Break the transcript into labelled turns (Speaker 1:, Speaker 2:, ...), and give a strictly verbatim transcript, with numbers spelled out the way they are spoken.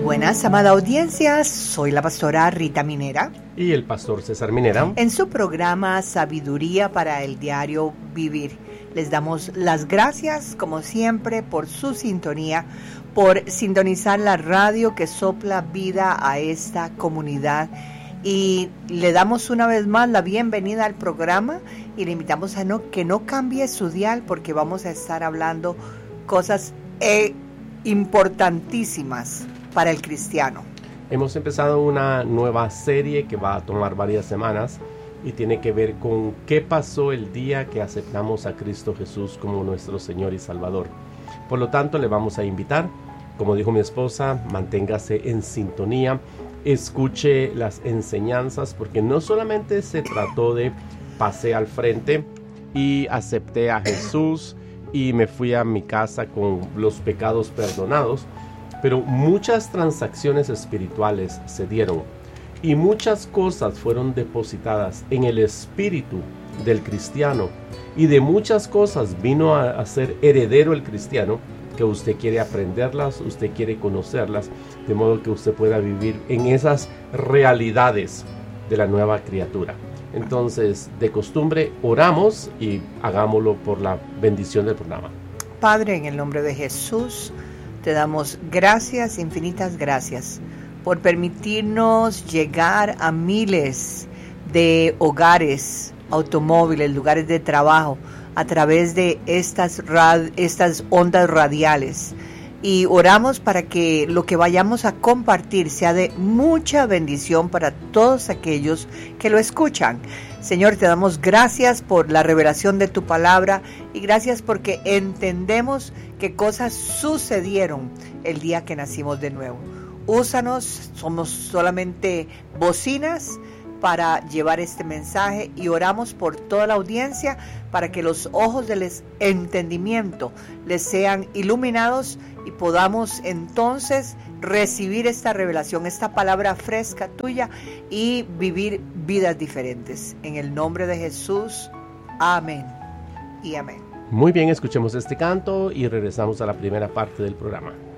Speaker 1: buenas, amada audiencia, soy la pastora Rita Minera.
Speaker 2: Y el pastor César Minera.
Speaker 1: En su programa Sabiduría para el Diario Vivir. Les damos las gracias, como siempre, por su sintonía, por sintonizar la radio que sopla vida a esta comunidad. Y le damos una vez más la bienvenida al programa y le invitamos a no, que no cambie su dial, porque vamos a estar hablando cosas eh, importantísimas para el cristiano.
Speaker 2: Hemos empezado una nueva serie que va a tomar varias semanas y tiene que ver con qué pasó el día que aceptamos a Cristo Jesús como nuestro Señor y Salvador. Por lo tanto, le vamos a invitar, como dijo mi esposa, manténgase en sintonía, escuche las enseñanzas, porque no solamente se trató de pasé al frente y acepté a Jesús y me fui a mi casa con los pecados perdonados, pero muchas transacciones espirituales se dieron y muchas cosas fueron depositadas en el espíritu del cristiano, y de muchas cosas vino a, a ser heredero el cristiano, que usted quiere aprenderlas, usted quiere conocerlas, de modo que usted pueda vivir en esas realidades de la nueva criatura. Entonces, de costumbre, oramos y hagámoslo por la bendición del programa.
Speaker 1: Padre, en el nombre de Jesús, te damos gracias, infinitas gracias, por permitirnos llegar a miles de hogares, automóviles, lugares de trabajo, a través de estas, rad, estas ondas radiales. Y oramos para que lo que vayamos a compartir sea de mucha bendición para todos aquellos que lo escuchan. Señor, te damos gracias por la revelación de tu palabra y gracias porque entendemos qué cosas sucedieron el día que nacimos de nuevo. Úsanos, somos solamente bocinas para llevar este mensaje, y oramos por toda la audiencia para que los ojos del entendimiento les sean iluminados y podamos entonces recibir esta revelación, esta palabra fresca tuya, y vivir vidas diferentes. En el nombre de Jesús, amén y amén.
Speaker 2: Muy bien, escuchemos este canto y regresamos a la primera parte del programa.